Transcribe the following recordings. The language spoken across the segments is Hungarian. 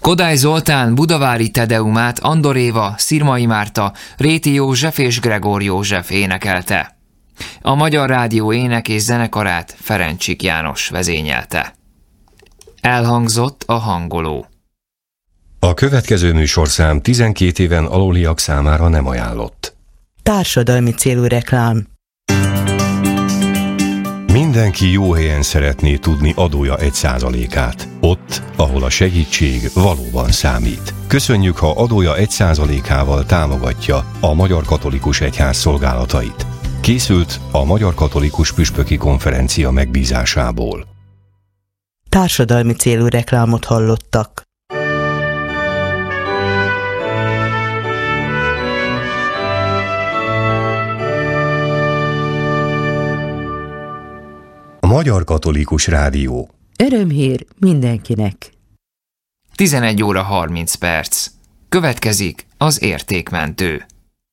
Kodály Zoltán Budavári Tedeumát Andor Éva, Szirmai Márta, Réti József és Gregór József énekelte. A Magyar Rádió ének- és zenekarát Ferencsik János vezényelte. Elhangzott a hangoló. A következő műsorszám 12 éven aluliak számára nem ajánlott. Társadalmi célú reklám. Mindenki jó helyen szeretné tudni adója 1%-át. Ott, ahol a segítség valóban számít. Köszönjük, ha adója 1%-ával támogatja a Magyar Katolikus Egyház szolgálatait. Készült a Magyar Katolikus Püspöki Konferencia megbízásából. Társadalmi célú reklámot hallottak. A Magyar Katolikus Rádió. Örömhír mindenkinek. 11 óra 30 perc. Következik az értékmentő.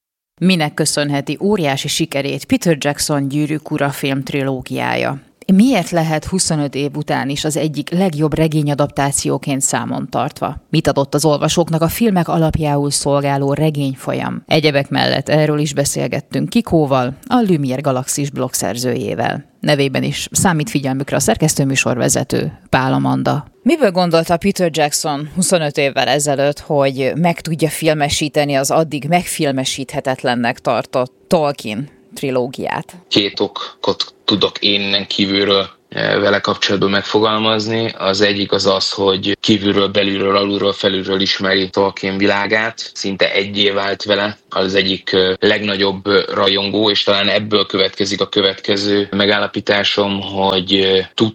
Minek köszönheti óriási sikerét Peter Jackson Gyűrűk ura film trilógiája? Miért lehet 25 év után is az egyik legjobb regényadaptációként számon tartva? Mit adott az olvasóknak a filmek alapjául szolgáló regényfolyam? Egyebek mellett erről is beszélgettünk Kikóval, a Lumière Galaxis blog szerzőjével. Nevében is számít figyelmükre a szerkesztőműsorvezető, Pál Amanda. Miből gondolta Peter Jackson 25 évvel ezelőtt, hogy meg tudja filmesíteni az addig megfilmesíthetetlennek tartott Tolkien trilógiát? 2 okot tudok én innen kívülről vele kapcsolatban megfogalmazni. Az egyik az, hogy kívülről, belülről, alulról, felülről ismeri Tolkien világát. Szinte egyé vált vele, az egyik legnagyobb rajongó, és talán ebből következik a következő megállapításom, hogy tudta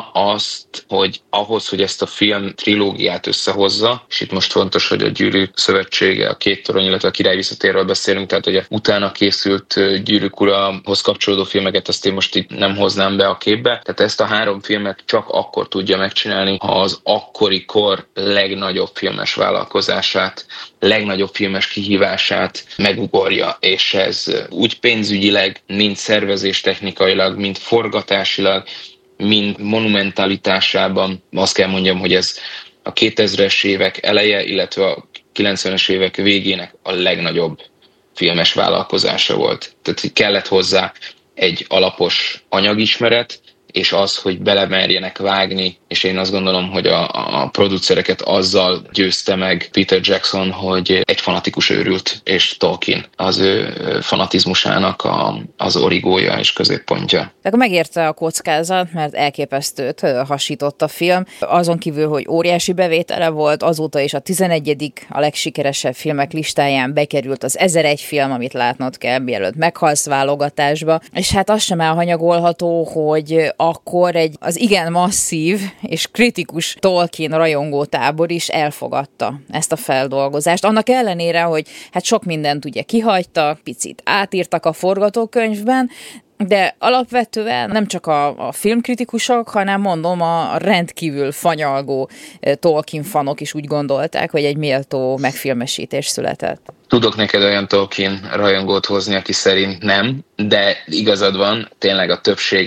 azt, hogy ahhoz, hogy ezt a film trilógiát összehozza, és itt most fontos, hogy a Gyűrűk Szövetsége, a 2 torony, illetve a Király visszatérről beszélünk, tehát hogy utána készült Gyűrűk urahoz kapcsolódó filmeket, azt én most itt nem hoznám be a képbe. Tehát ezt a 3 filmet csak akkor tudja megcsinálni, ha az akkori kor legnagyobb filmes vállalkozását, legnagyobb filmes kihívását megugorja, és ez úgy pénzügyileg, mind szervezéstechnikailag, mind forgatásilag, mind monumentalitásában azt kell mondjam, hogy ez a 2000-es évek eleje, illetve a 90-es évek végének a legnagyobb filmes vállalkozása volt. Tehát kellett hozzá egy alapos anyagismeret, és az, hogy belemerjenek vágni, és én azt gondolom, hogy a producereket azzal győzte meg Peter Jackson, hogy egy fanatikus őrült, és Tolkien az ő fanatizmusának az origója és középpontja. Akkor megérte a kockázat, mert elképesztőt hasított a film. Azon kívül, hogy óriási bevétele volt, azóta is a 11. a legsikeresebb filmek listáján bekerült az 1001 film, amit látnod kell, mielőtt meghalsz válogatásba. És hát az sem elhanyagolható, hogy akkor az igen masszív és kritikus Tolkien rajongótábor is elfogadta ezt a feldolgozást. Annak ellenére, hogy hát sok mindent ugye kihagytak, picit átírtak a forgatókönyvben, de alapvetően nem csak a filmkritikusok, hanem mondom a rendkívül fanyalgó Tolkien fanok is úgy gondolták, hogy egy méltó megfilmesítés született. Tudok neked olyan Tolkien rajongót hozni, aki szerint nem, de igazad van, tényleg a többség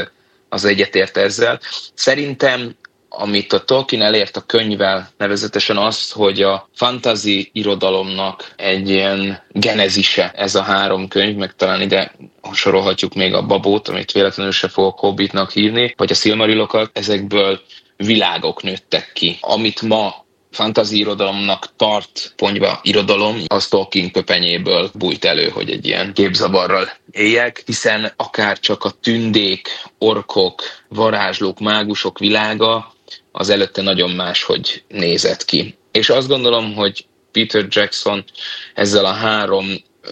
az egyetért ezzel. Szerintem, amit a Tolkien elért a könyvvel, nevezetesen az, hogy a fantasy irodalomnak egy ilyen genezise ez a 3 könyv, meg talán ide sorolhatjuk még a Babót, amit véletlenül se fogok Hobbitnak hívni, vagy a Silmarillokat, ezekből világok nőttek ki. Amit ma fantasy irodalomnak tart ponyva irodalom, az Tolkien köpenyéből bújt elő, hogy egy ilyen képzavarral éljek, hiszen akár csak a tündék, orkok, varázslók, mágusok világa az előtte nagyon máshogy nézett ki. És azt gondolom, hogy Peter Jackson ezzel a 3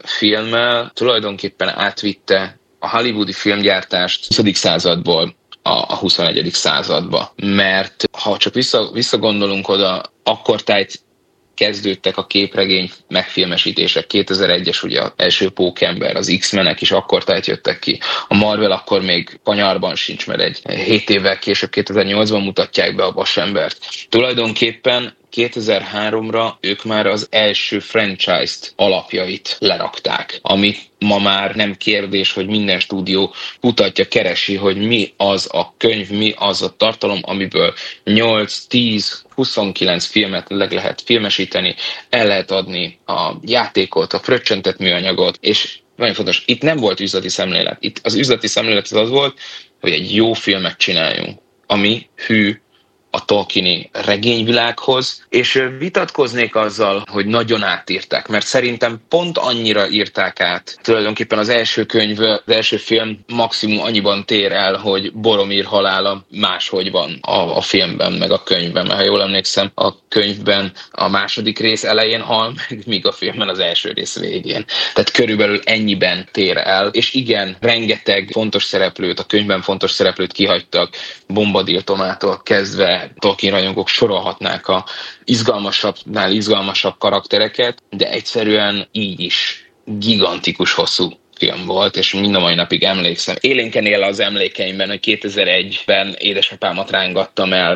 filmmel tulajdonképpen átvitte a hollywoodi filmgyártást 20. századból a 21. századba. Mert ha csak visszagondolunk oda, akkortájt kezdődtek a képregény megfilmesítések. 2001-es ugye az első Pókember, az X-menek is akkortájt jöttek ki. A Marvel akkor még kanyarban sincs, mert egy 7 évvel később 2008-ban mutatják be a Vasembert. Tulajdonképpen 2003-ra ők már az első franchise-t alapjait lerakták, amit ma már nem kérdés, hogy minden stúdió kutatja, keresi, hogy mi az a könyv, mi az a tartalom, amiből 8, 10, 29 filmet lehet filmesíteni, el lehet adni a játékot, a fröccsöntett műanyagot, és nagyon fontos, itt nem volt üzleti szemlélet. Itt az üzleti szemlélet az volt, hogy egy jó filmet csináljunk, ami hű a Tolkieni regényvilághoz, és vitatkoznék azzal, hogy nagyon átírták, mert szerintem pont annyira írták át. Tulajdonképpen az első könyv, az első film maximum annyiban tér el, hogy Boromir halála máshogy van a filmben, meg a könyvben. Mert ha jól emlékszem, a könyvben a második rész elején hal meg, míg a filmben az első rész végén. Tehát körülbelül ennyiben tér el. És igen, rengeteg fontos szereplőt, a könyvben fontos szereplőt kihagytak, Bombadil Tomától kezdve Tolkien rajongók sorolhatnák a izgalmasabbnál izgalmasabb karaktereket, de egyszerűen így is gigantikus hosszú film volt, és mind a mai napig emlékszem. Élénken él az emlékeimben, hogy 2001-ben édesapámat rángattam el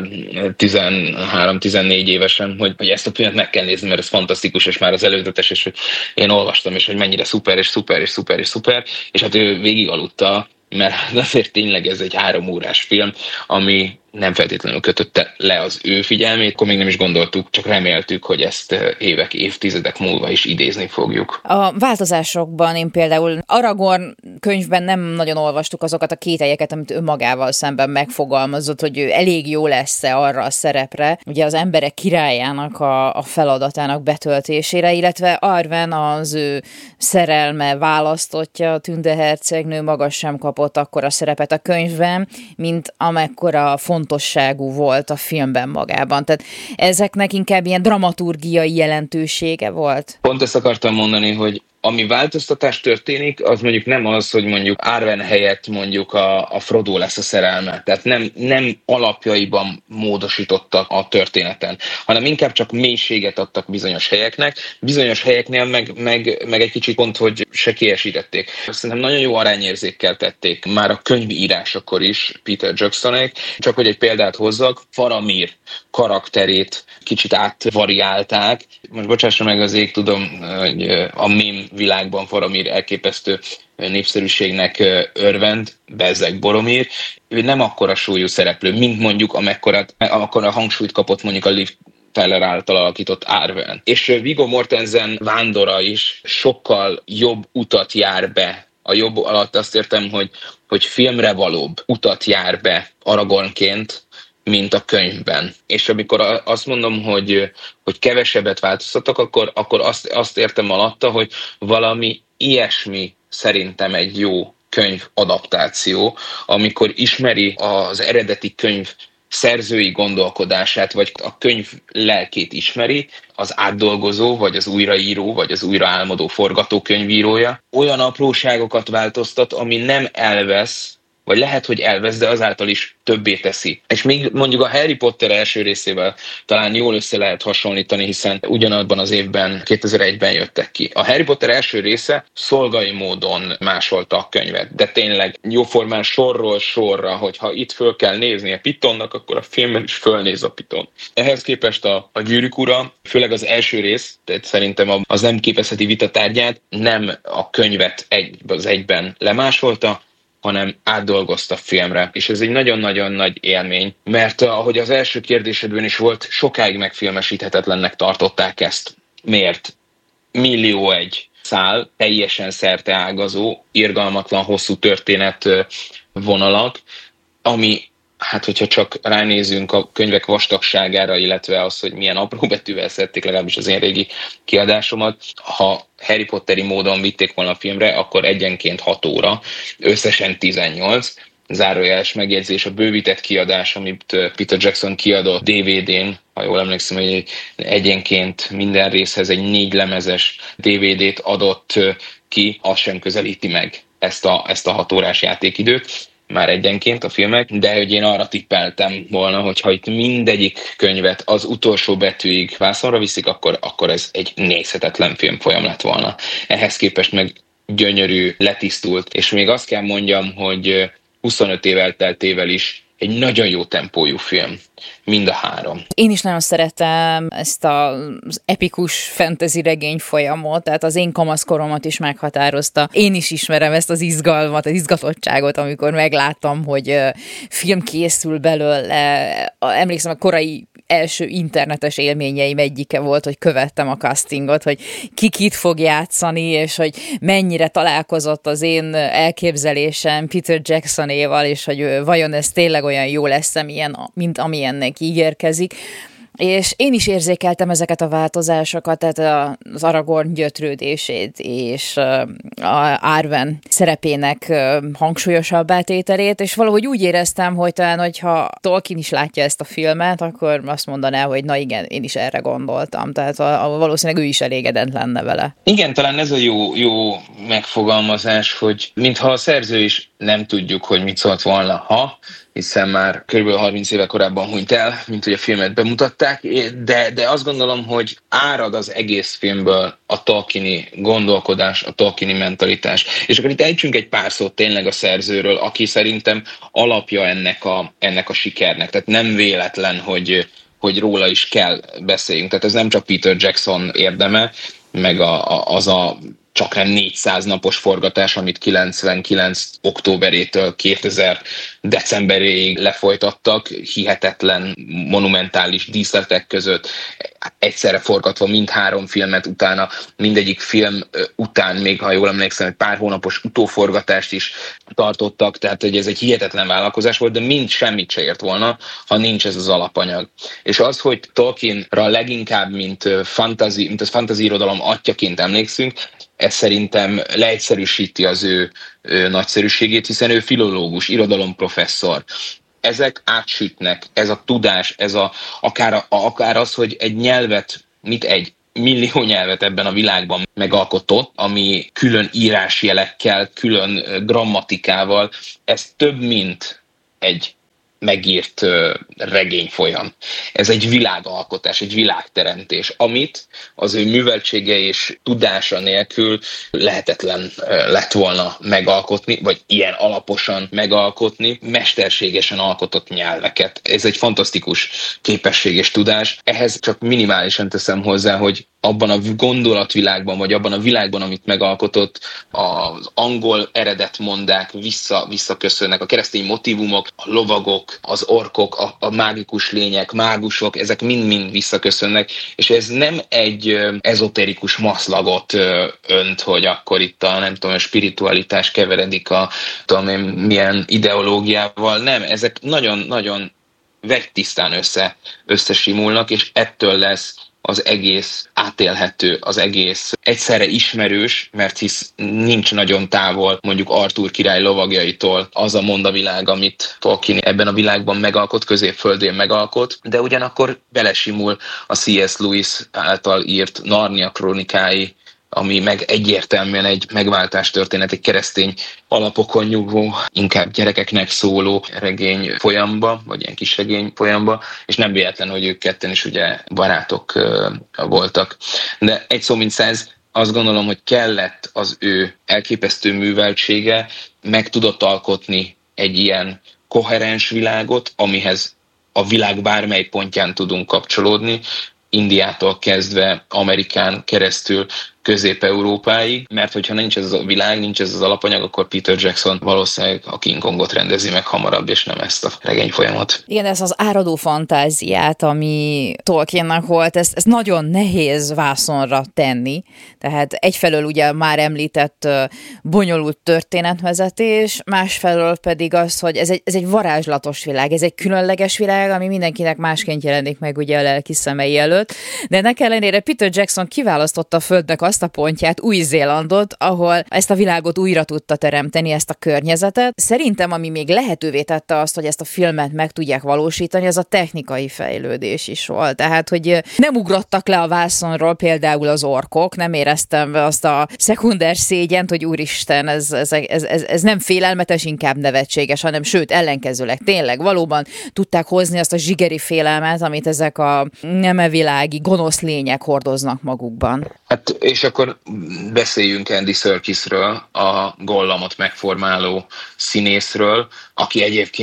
13-14 évesen, hogy ezt a filmet meg kell nézni, mert ez fantasztikus, és már az előzetes, és hogy én olvastam, és hogy mennyire szuper, és szuper, és szuper, és szuper, és hát ő végig aludta, mert azért tényleg ez egy 3 órás film, ami nem feltétlenül kötötte le az ő figyelmét, akkor még nem is gondoltuk, csak reméltük, hogy ezt évek, évtizedek múlva is idézni fogjuk. A változásokban én például Aragorn könyvben nem nagyon olvastuk azokat a kételyeket, amit ő magával szemben megfogalmazott, hogy ő elég jó lesz-e arra a szerepre, ugye az emberek királyának a feladatának betöltésére, illetve Arwen, az ő szerelme választottja, Tünde hercegnő maga sem kapott akkora szerepet a könyvben, mint amekkora fontosságú volt a filmben magában. Tehát ezeknek inkább ilyen dramaturgiai jelentősége volt. Pont ezt akartam mondani, hogy ami változtatás történik, az mondjuk nem az, hogy mondjuk Arwen helyett mondjuk a Frodo lesz a szerelme. Tehát nem alapjaiban módosítottak a történeten, hanem inkább csak mélységet adtak bizonyos helyeknek. Bizonyos helyeknél meg egy kicsit pont, hogy sekélyesítették. Szerintem nagyon jó arányérzékkel tették már a könyvírásakor is Peter Jacksonék. Csak hogy egy példát hozzak, Faramir karakterét kicsit átvariálták. Most bocsássa meg az ég, tudom, hogy a mém világban Faramir elképesztő népszerűségnek örvend, bezzeg Boromir. Ő nem akkora súlyú szereplő, mint mondjuk amekkora hangsúlyt kapott mondjuk a Liv Tyler által alakított Arwen. És Viggo Mortensen vándora is sokkal jobb utat jár be. A jobb alatt azt értem, hogy filmre valóbb utat jár be Aragornként, mint a könyvben. És amikor azt mondom, hogy kevesebbet változtattak, akkor azt értem alatta, hogy valami ilyesmi szerintem egy jó könyv adaptáció, amikor ismeri az eredeti könyv szerzői gondolkodását, vagy a könyv lelkét ismeri, az átdolgozó, vagy az újraíró, vagy az újraálmodó forgatókönyvírója. Olyan apróságokat változtat, ami nem elvesz, vagy lehet, hogy elvesz, de azáltal is többé teszi. És még mondjuk a Harry Potter első részével talán jól össze lehet hasonlítani, hiszen ugyanabban az évben, 2001-ben jöttek ki. A Harry Potter első része szolgai módon másolta a könyvet, de tényleg jóformán sorról sorra, hogyha itt föl kell nézni a Pitonnak, akkor a filmben is fölnéz a Piton. Ehhez képest a Gyűrűk ura, főleg az első rész, tehát szerintem az nem képezheti vitatárgyát, nem a könyvet az egyben lemásolta, hanem átdolgozta filmre. És ez egy nagyon-nagyon nagy élmény, mert ahogy az első kérdésedben is volt, sokáig megfilmesíthetetlennek tartották ezt. Miért? 1.000.001 szál, teljesen szerteágazó, irgalmatlan, hosszú történet vonalak, ami, hát hogyha csak ránézünk a könyvek vastagságára, illetve az, hogy milyen apró betűvel szedték legalábbis az én régi kiadásomat, ha Harry Potteri módon vitték volna a filmre, akkor egyenként 6 óra, összesen 18. Zárójeles megjegyzés, a bővített kiadás, amit Peter Jackson kiadott DVD-n, ha jól emlékszem, hogy egyenként minden részhez egy 4 lemezes DVD-t adott ki, az sem közelíti meg ezt a 6 órás játékidőt, már egyenként a filmek, de hogy én arra tippeltem volna, hogyha itt mindegyik könyvet az utolsó betűig vászonra viszik, akkor ez egy nézhetetlen filmfolyam lett volna. Ehhez képest meg gyönyörű, letisztult, és még azt kell mondjam, hogy 25 év elteltével is egy nagyon jó tempójú film. Mind a három. Én is nagyon szeretem ezt az epikus fantasy regény folyamot, tehát az én kamaszkoromat is meghatározta. Én is ismerem ezt az izgalmat, az izgatottságot, amikor megláttam, hogy film készül belőle. Emlékszem, a korai első internetes élményeim egyike volt, hogy követtem a castingot, hogy ki kit fog játszani, és hogy mennyire találkozott az én elképzelésem Peter Jacksonéval, és hogy vajon ez tényleg olyan jó lesz, mint amilyennek ígérkezik. És én is érzékeltem ezeket a változásokat, tehát az Aragorn gyötrődését és Arwen szerepének hangsúlyosabb átételét, és valahogy úgy éreztem, hogy talán, hogyha Tolkien is látja ezt a filmet, akkor azt mondaná, hogy na igen, én is erre gondoltam. Tehát valószínűleg ő is elégedett lenne vele. Igen, talán ez a jó megfogalmazás, hogy mintha a szerző is nem tudjuk, hogy mit szólt volna, hiszen már kb. 30 éve korábban hunyt el, mint hogy a filmet bemutatták, de azt gondolom, hogy árad az egész filmből a Tolkieni gondolkodás, a Tolkieni mentalitás. És akkor itt ejtsünk egy pár szót tényleg a szerzőről, aki szerintem alapja ennek a sikernek. Tehát nem véletlen, hogy róla is kell beszéljünk. Tehát ez nem csak Peter Jackson érdeme, meg az a csak nem 400 napos forgatás, amit 99. októberétől 2000 decemberéig lefolytattak, hihetetlen, monumentális díszletek között, egyszerre forgatva mindhárom filmet utána, mindegyik film után még, ha jól emlékszem, egy pár hónapos utóforgatást is tartottak, tehát hogy ez egy hihetetlen vállalkozás volt, de mind semmit se ért volna, ha nincs ez az alapanyag. És az, hogy Tolkienra leginkább, mint a fantasy irodalom atyaként emlékszünk, ez szerintem leegyszerűsíti az ő nagyszerűségét, hiszen ő filológus, irodalomprofesszor. Ezek átsütnek, ez a tudás, akár az, hogy egy nyelvet, egy millió nyelvet ebben a világban megalkotott, ami külön írásjelekkel, külön grammatikával, ez több, mint egy megírt regényfolyam. Ez egy világalkotás, egy világteremtés, amit az ő műveltsége és tudása nélkül lehetetlen lett volna megalkotni, vagy ilyen alaposan megalkotni, mesterségesen alkotott nyelveket. Ez egy fantasztikus képesség és tudás. Ehhez csak minimálisan teszem hozzá, hogy abban a gondolatvilágban, vagy abban a világban, amit megalkotott, az angol eredetmondák visszaköszönnek, a keresztény motívumok, a lovagok, az orkok, a mágikus lények, mágusok, ezek mind-mind visszaköszönnek, és ez nem egy ezotérikus maszlagot önt, hogy akkor itt a spiritualitás keveredik milyen ideológiával, nem, ezek nagyon-nagyon vegytisztán összesimulnak, és ettől lesz az egész átélhető, az egész egyszerre ismerős, mert hisz nincs nagyon távol mondjuk Artúr király lovagjaitól az a mondavilág, amit Tolkien ebben a világban megalkot, Középföldén megalkot, de ugyanakkor belesimul a C.S. Lewis által írt Narnia krónikái, ami meg egyértelműen egy megváltás történet, egy keresztény alapokon nyugvó, inkább gyerekeknek szóló regény folyamba, vagy ilyen kis regény folyamba, és nem véletlen, hogy ők ketten is ugye barátok voltak. De egy szó mint száz, azt gondolom, hogy kellett az ő elképesztő műveltsége, meg tudott alkotni egy ilyen koherens világot, amihez a világ bármely pontján tudunk kapcsolódni, Indiától kezdve Amerikán keresztül Közép-Európáig, mert hogyha nincs ez a világ, nincs ez az alapanyag, akkor Peter Jackson valószínűleg a King Kongot rendezi meg hamarabb, és nem ezt a regényfolyamat. Igen, ez az áradó fantáziát, ami Tolkiennek volt, ez nagyon nehéz vászonra tenni. Tehát egyfelől ugye már említett bonyolult történetvezetés, másfelől pedig az, hogy ez egy varázslatos világ, ez egy különleges világ, ami mindenkinek másként jelenik meg ugye a lelki szemei előtt. De ennek ellenére Peter Jackson kiválasztotta a Földnek azt a pontját, Új-Zélandot, ahol ezt a világot újra tudta teremteni, ezt a környezetet. Szerintem, ami még lehetővé tette azt, hogy ezt a filmet meg tudják valósítani, az a technikai fejlődés is volt. Tehát, hogy nem ugrottak le a vászonról például az orkok, nem éreztem azt a szekunder szégyent, hogy úristen, ez nem félelmetes, inkább nevetséges, hanem sőt, ellenkezőleg tényleg valóban tudták hozni azt a zsigeri félelmet, amit ezek a nemevilági gonosz lények hordoznak magukban. Hát, és akkor beszéljünk Andy Serkisről, a Gollamot megformáló színészről, aki egyébként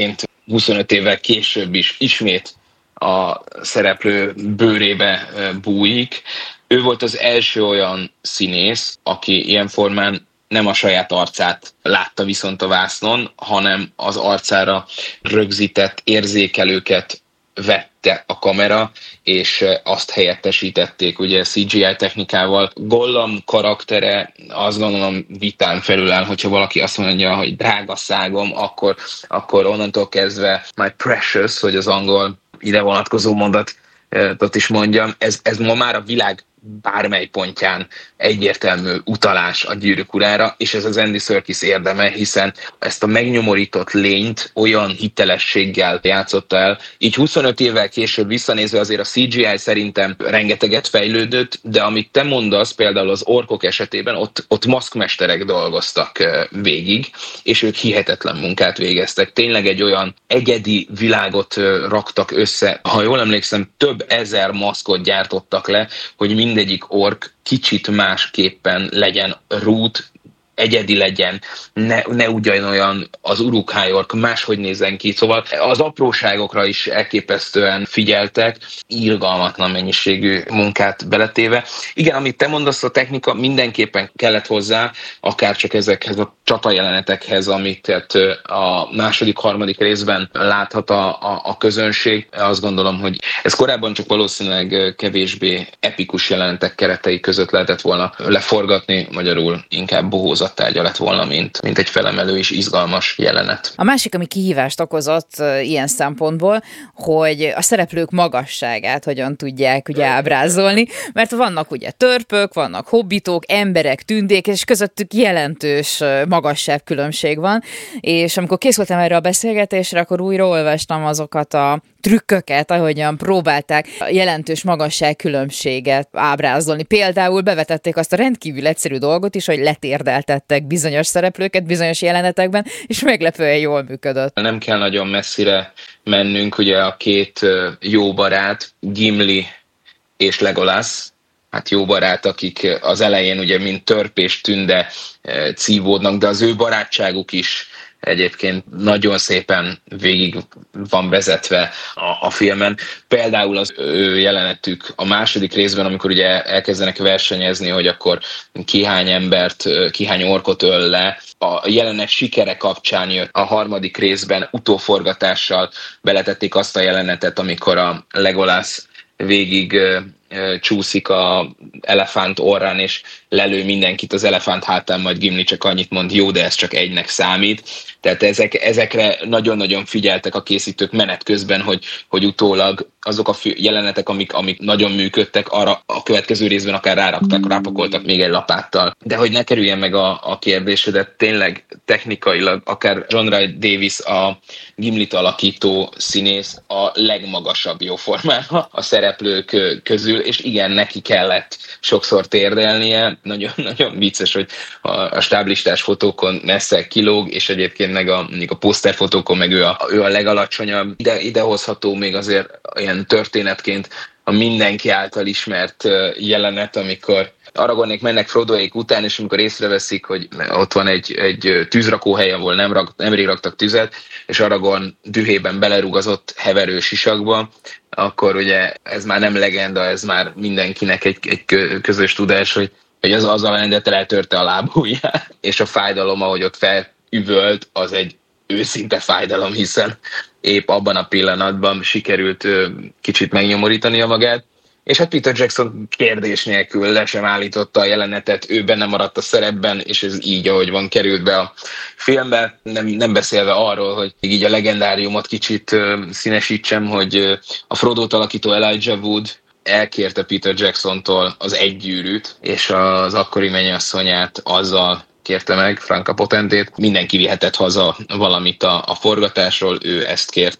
25 évvel később is ismét a szereplő bőrébe bújik. Ő volt az első olyan színész, aki ilyen formán nem a saját arcát látta viszont a vásznon, hanem az arcára rögzített érzékelőket vette a kamera, és azt helyettesítették ugye CGI technikával. Gollum karaktere azt gondolom vitán felüláll, hogyha valaki azt mondja, hogy drága szágom, akkor onnantól kezdve my precious, hogy az angol ide vonatkozó mondatot is mondjam, ez ma már a világ bármely pontján egyértelmű utalás a Gyűrűk urára, és ez az Andy Serkis érdeme, hiszen ezt a megnyomorított lényt olyan hitelességgel játszotta el. Így 25 évvel később visszanézve azért a CGI szerintem rengeteget fejlődött, de amit te mondasz, például az orkok esetében, ott maszkmesterek dolgoztak végig, és ők hihetetlen munkát végeztek. Tényleg egy olyan egyedi világot raktak össze. Ha jól emlékszem, több ezer maszkot gyártottak le, hogy mindegyik ork kicsit másképpen legyen rút, egyedi legyen, ne ugyanolyan az Uruk-hai ork máshogy nézzen ki. Szóval az apróságokra is elképesztően figyeltek, irgalmatlan mennyiségű munkát beletéve. Igen, amit te mondasz, a technika mindenképpen kellett hozzá, akár csak ezekhez a csatajelenetekhez, amiket a második, harmadik részben láthat a közönség. Azt gondolom, hogy ez korábban csak valószínűleg kevésbé epikus jelenetek keretei között lehetett volna leforgatni, magyarul inkább bohózattárgya lett volna, mint egy felemelő és izgalmas jelenet. A másik, ami kihívást okozott ilyen szempontból, hogy a szereplők magasságát hogyan tudják ugye ábrázolni, mert vannak ugye törpök, vannak hobbitok, emberek, tündék, és közöttük jelentős magasságkülönbség van, és amikor készültem erre a beszélgetésre, akkor újra olvastam azokat a trükköket, ahogyan próbálták a jelentős magasságkülönbséget ábrázolni. Például bevetették azt a rendkívül egyszerű dolgot is, hogy letérdeltettek bizonyos szereplőket bizonyos jelenetekben, és meglepően jól működött. Nem kell nagyon messzire mennünk, ugye a két jó barát, Gimli és Legolas, hát jó barát, akik az elején ugye mint törp és tünde cívódnak, de az ő barátságuk is egyébként nagyon szépen végig van vezetve a filmen. Például az ő jelenetük a második részben, amikor ugye elkezdenek versenyezni, hogy akkor kihány embert, kihány orkot öl le. A jelenet sikere kapcsán jött a harmadik részben utóforgatással beletették azt a jelenetet, amikor a Legolas végig csúszik a elefánt orrán, és lelő mindenkit az elefánt hátán, majd Gimli csak annyit mond, jó, de ez csak egynek számít. Tehát ezekre nagyon-nagyon figyeltek a készítők menet közben, hogy utólag azok a jelenetek, amik nagyon működtek, arra a következő részben akár rápakoltak még egy lapáttal. De hogy ne kerüljen meg a kérdésedet, tényleg technikailag akár John Rhys Davies, a Gimlit alakító színész a legmagasabb jóformán a szereplők közül, és igen, neki kellett sokszor térdelnie. Nagyon vicces, hogy a stáblistás fotókon messze kilóg, és egyébként meg a poszterfotókon meg ő a legalacsonyabb. Ide hozható még azért ilyen történetként a mindenki által ismert jelenet, amikor Aragornék mennek Frodoék után, és amikor észreveszik, hogy ott van egy tűzrakóhely, ahol nemrég raktak tüzet, és Aragorn dühében belerúgazott heverő sisakba, akkor ugye ez már nem legenda, ez már mindenkinek egy közös tudás, hogy az a lendet eltörte a lábujját, és a fájdalom, ahogy ott felüvölt, az egy őszinte fájdalom, hiszen épp abban a pillanatban sikerült kicsit megnyomorítania magát, és hát Peter Jackson kérdés nélkül le sem állította a jelenetet, ő benne maradt a szerepben, és ez így, ahogy van, került be a filmbe. Nem beszélve arról, hogy így a legendáriumot kicsit színesítsem, hogy a Frodót alakító Elijah Wood elkérte Peter Jacksontól az egy gyűrűt, és az akkori mennyasszonyát azzal kérte meg, Franka Potentét. Mindenki vihetett haza valamit a forgatásról, ő ezt kérte.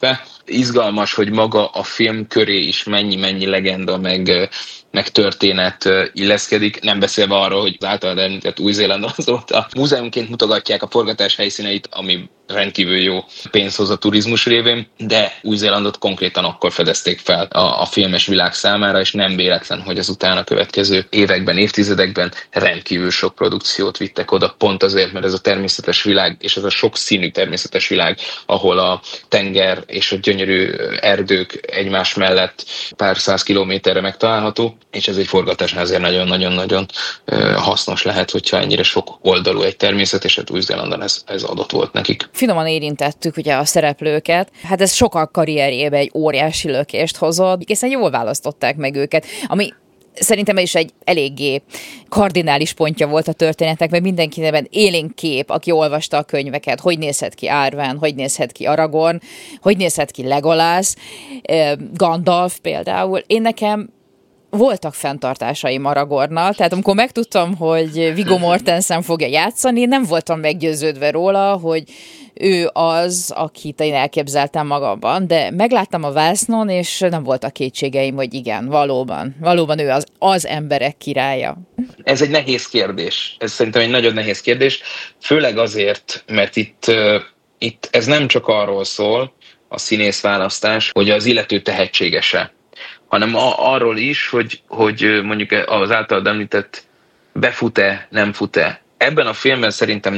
izgalmas, hogy maga a film köré is mennyi legenda, meg történet illeszkedik, nem beszélve arról, hogy az általad említett Új-Zéland azóta múzeumként mutogatják a forgatás helyszíneit, ami rendkívül jó pénzt hoz a turizmus révén, de Új-Zélandot konkrétan akkor fedezték fel a filmes világ számára, és nem véletlen, hogy az utána következő években, évtizedekben rendkívül sok produkciót vittek oda, pont azért, mert ez a természetes világ, és ez a sokszínű természetes világ, ahol a tenger és a gyönyörű erdők egymás mellett pár száz kilométerre megtalálható, és ez egy forgatásnál azért nagyon-nagyon hasznos lehet, hogyha ennyire sok oldalú egy természet, és hát Új-Zélandon ez adott volt nekik. Finoman érintettük ugye a szereplőket, hát ez sokak karrierjébe egy óriási lökést hozott, hiszen jól választották meg őket, ami szerintem is egy eléggé kardinális pontja volt a történetnek, mert mindenkinek élénk kép, aki olvasta a könyveket, hogy nézhet ki Arwen, hogy nézhet ki Aragorn, hogy nézhet ki Legolas, Gandalf például. Én nekem voltak fenntartásaim Aragornnal, tehát amikor megtudtam, hogy Viggo Mortensen fogja játszani, nem voltam meggyőződve róla, hogy ő az, akit én elképzeltem magamban, de megláttam a vásznon, és nem voltak kétségeim, hogy igen, valóban ő az emberek királya. Ez egy nehéz kérdés. Ez szerintem egy nagyon nehéz kérdés, főleg azért, mert itt ez nem csak arról szól, a színészválasztás, hogy az illető tehetséges-e, hanem arról is, hogy mondjuk az általad említett befut-e, nem fut-e. Ebben a filmben szerintem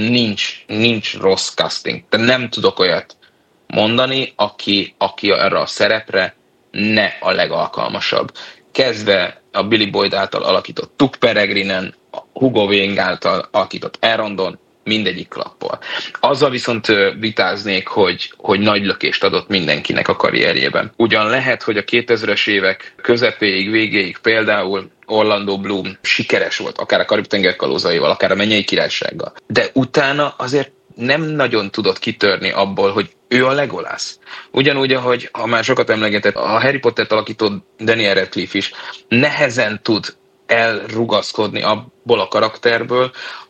nincs rossz casting. De nem tudok olyat mondani, aki erre a szerepre ne a legalkalmasabb. Kezdve a Billy Boyd által alakított Tuk Peregrinen, Hugo Weaving által alakított Elrondon, mindegyik klappol. Azzal viszont vitáznék, hogy nagy lökést adott mindenkinek a karrierjében. Ugyan lehet, hogy a 2000-es évek közepéig, végéig például Orlando Bloom sikeres volt, akár a Karib-tenger kalózaival, akár a Mennyei Királysággal. De utána azért nem nagyon tudott kitörni abból, hogy ő a Legolas. Ugyanúgy, ahogy ha már sokat emlegetett, a Harry Pottert alakító Daniel Radcliffe is nehezen tud elrugaszkodni abból a karakterből,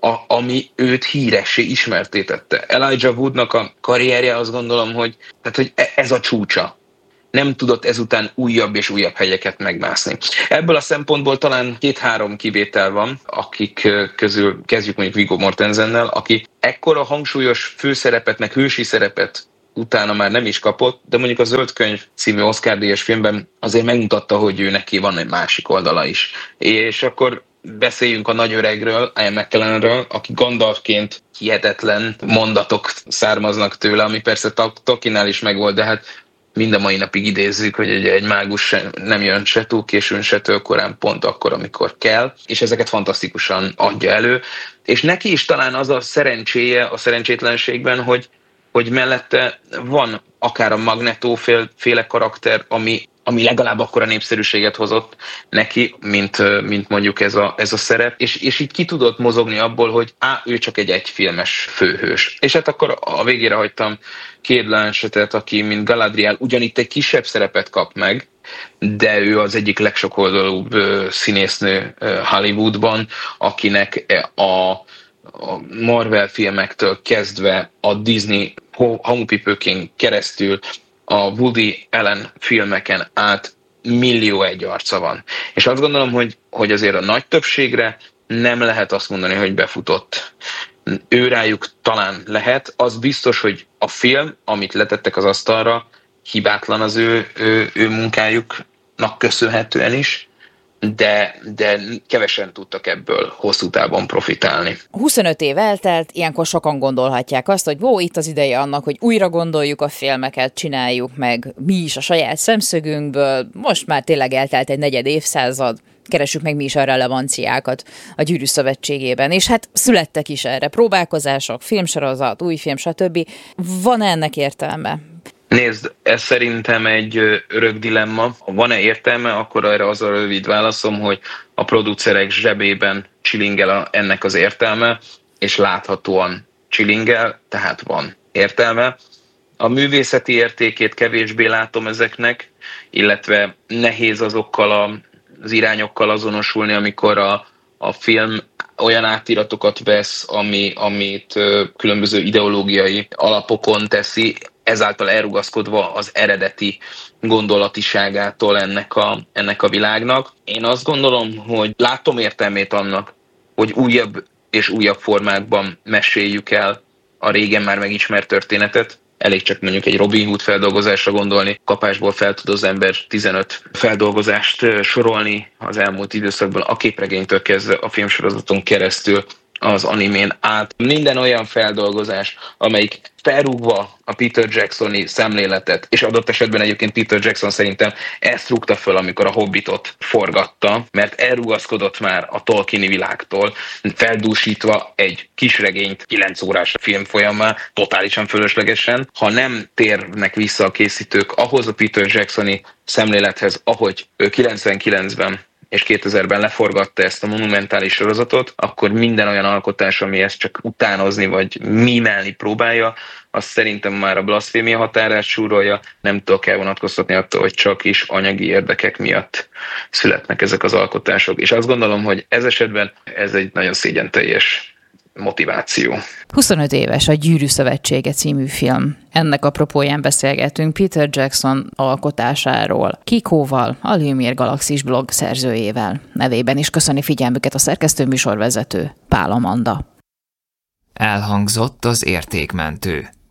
ami őt híressé ismertté tette. Elijah Woodnak a karrierje, azt gondolom, hogy ez a csúcsa. Nem tudott ezután újabb és újabb helyeket megmászni. Ebből a szempontból talán 2-3 kivétel van, akik közül kezdjük mondjuk Viggo Mortensennel, aki ekkora hangsúlyos főszerepet, meg hősi szerepet utána már nem is kapott, de mondjuk a Zöld Könyv című Oscar-díjas filmben azért megmutatta, hogy ő neki van egy másik oldala is. És akkor beszéljünk a nagy öregről, Ian McKellenről, aki Gandalfként hihetetlen mondatok származnak tőle, ami persze Tolkiennál is megvolt, de hát mind a mai napig idézzük, hogy egy mágus nem jön se túl későn, se túl korán, pont akkor, amikor kell, és ezeket fantasztikusan adja elő. És neki is talán az a szerencséje a szerencsétlenségben, hogy mellette van akár a Magneto féle karakter, ami legalább akkora népszerűséget hozott neki, mint mondjuk ez a szerep, és így ki tudott mozogni abból, hogy ő csak egy egyfilmes főhős. És hát akkor a végére hagytam Cate Blanchettet, aki mint Galadriel ugyanitt egy kisebb szerepet kap meg, de ő az egyik legsokoldalúbb színésznő Hollywoodban, akinek a Marvel filmektől kezdve a Disney homopipőkén keresztül a Woody Allen filmeken át millió egy arca van. És azt gondolom, hogy azért a nagy többségre nem lehet azt mondani, hogy befutott. Őrájuk talán lehet. Az biztos, hogy a film, amit letettek az asztalra, hibátlan az ő munkájuknak köszönhetően is, de kevesen tudtak ebből hosszú távon profitálni. 25 év eltelt, ilyenkor sokan gondolhatják azt, hogy itt az ideje annak, hogy újra gondoljuk a filmeket, csináljuk meg mi is a saját szemszögünkből. Most már tényleg eltelt egy 4 évszázad, keressük meg mi is a relevanciákat a Gyűrű Szövetségében. És hát születtek is erre próbálkozások, filmsorozat, új film, stb. Van ennek értelme? Nézd, ez szerintem egy örök dilemma. Ha van-e értelme, akkor erre az a rövid válaszom, hogy a producerek zsebében csilingel ennek az értelme, és láthatóan csilingel, tehát van értelme. A művészeti értékét kevésbé látom ezeknek, illetve nehéz azokkal az irányokkal azonosulni, amikor a film olyan átiratokat vesz, amit különböző ideológiai alapokon teszi. ezáltal elrugaszkodva az eredeti gondolatiságától ennek a világnak. Én azt gondolom, hogy látom értelmét annak, hogy újabb és újabb formákban meséljük el a régen már megismert történetet. Elég csak mondjuk egy Robin Hood feldolgozásra gondolni, kapásból fel tud az ember 15 feldolgozást sorolni az elmúlt időszakban, a képregénytől kezdve a filmsorozaton keresztül az animén át. Minden olyan feldolgozás, amelyik felrúgva a Peter Jacksoni szemléletet, és adott esetben egyébként Peter Jackson szerintem ezt rúgta föl, amikor a Hobbitot forgatta, mert elrugaszkodott már a Tolkieni világtól, feldúsítva egy kisregényt 9 órás film folyamán, totálisan fölöslegesen. Ha nem térnek vissza a készítők ahhoz a Peter Jacksoni szemlélethez, ahogy ő 99-ben és 2000-ben leforgatta ezt a monumentális sorozatot, akkor minden olyan alkotás, ami ezt csak utánozni vagy mímelni próbálja, az szerintem már a blaszfémia határát súrolja, nem tudok elvonatkoztatni attól, hogy csak is anyagi érdekek miatt születnek ezek az alkotások. És azt gondolom, hogy ez esetben ez egy nagyon szégyenteljes motiváció. 25 éves a Gyűrű Szövetsége című film. Ennek apropóján beszélgetünk Peter Jackson alkotásáról, Kikóval, a Lumière Galaxis blog szerzőjével. Nevében is köszöni figyelmüket a szerkesztő műsorvezető Pál Amanda. Elhangzott az Értékmentő.